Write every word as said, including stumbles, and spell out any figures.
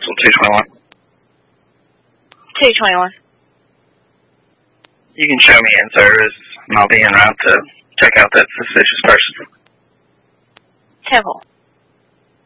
Knoxville two twenty-one. two twenty-one. You can show me in service, and I'll be en route to check out that suspicious person. Temple.